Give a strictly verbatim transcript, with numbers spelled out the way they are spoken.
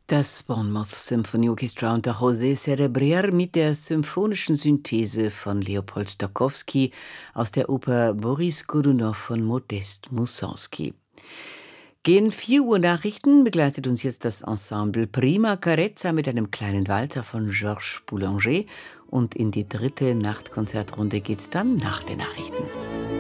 Das Bournemouth Symphony Orchestra unter José Cerebrier mit der symphonischen Synthese von Leopold Stokowski aus der Oper Boris Godunow von Modest Mussorgsky. Gegen vier Uhr Nachrichten begleitet uns jetzt das Ensemble Prima Carezza mit einem kleinen Walzer von Georges Boulanger und in die dritte Nachtkonzertrunde geht's dann nach den Nachrichten.